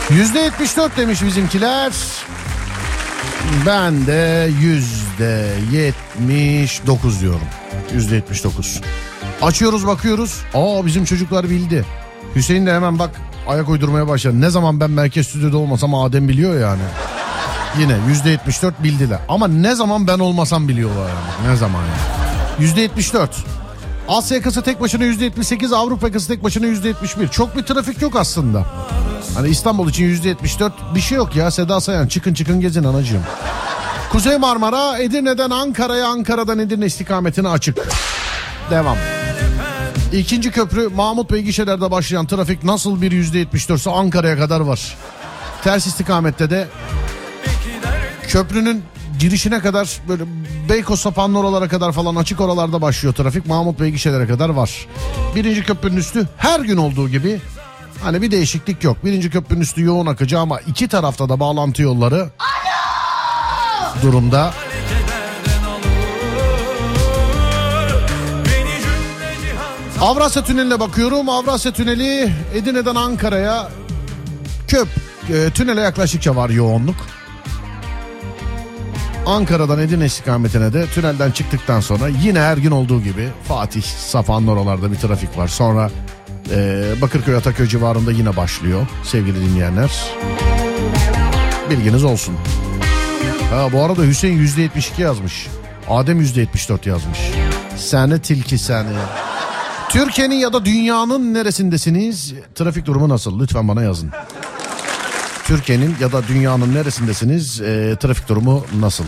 %74 demiş bizimkiler. Ben de %79 diyorum. %79. Açıyoruz bakıyoruz. Bizim çocuklar bildi. Hüseyin de hemen bak ayak uydurmaya başladı. Ne zaman ben merkez stüdyoda olmasam Adem biliyor yani. Yine %74 bildiler. Ama ne zaman ben olmasam biliyorlar yani. Ne zaman yani. %74. Asya yakası tek başına %78, Avrupa yakası tek başına %71. Çok bir trafik yok aslında. Hani İstanbul için %74 bir şey yok ya. Seda Sayan çıkın gezin anacığım. Kuzey Marmara Edirne'den Ankara'ya, Ankara'dan Edirne istikametine açık. Devam. İkinci köprü Mahmut Bey gişelerde başlayan trafik nasıl bir %74'se Ankara'ya kadar var. Ters istikamette de köprünün girişine kadar böyle Beykoz Sapanlı oralara kadar falan açık, oralarda başlıyor trafik. Mahmut Bey gişelere kadar var. Birinci köprünün üstü her gün olduğu gibi hani bir değişiklik yok. Birinci köprünün üstü yoğun akıcı ama iki tarafta da bağlantı yolları durumda. Avrasya Tüneli'ne bakıyorum. Avrasya Tüneli Edirne'den Ankara'ya tünele yaklaştıkça var yoğunluk. Ankara'dan Edirne istikametine de tünelden çıktıktan sonra yine her gün olduğu gibi Fatih, Sapanlı oralarda bir trafik var. Sonra Bakırköy, Ataköy civarında yine başlıyor sevgili dinleyenler. Bilginiz olsun. Bu arada Hüseyin %72 yazmış. Adem %74 yazmış. Seni tilki seni. Türkiye'nin ya da dünyanın neresindesiniz? Trafik durumu nasıl? Lütfen bana yazın. Türkiye'nin ya da dünyanın neresindesiniz? Trafik durumu nasıl?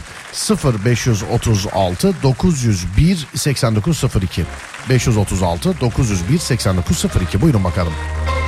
0536 901 8902 536 901 8902 buyurun bakalım.